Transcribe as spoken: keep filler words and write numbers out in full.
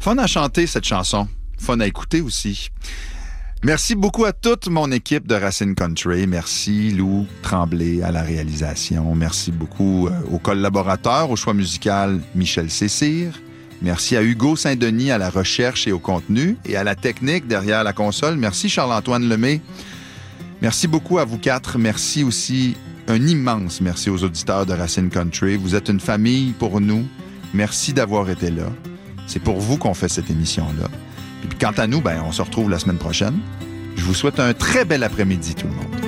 Fun à chanter, cette chanson. Fun à écouter aussi. Merci beaucoup à toute mon équipe de Racine Country. Merci Lou Tremblay à la réalisation. Merci beaucoup aux collaborateurs, au choix musical Michel Cécire. Merci à Hugo Saint-Denis à la recherche et au contenu et à la technique derrière la console. Merci Charles-Antoine Lemay. Merci beaucoup à vous quatre. Merci aussi, un immense merci aux auditeurs de Racine Country. Vous êtes une famille pour nous. Merci d'avoir été là. C'est pour vous qu'on fait cette émission-là. Et puis quant à nous, ben, on se retrouve la semaine prochaine. Je vous souhaite un très bel après-midi, tout le monde.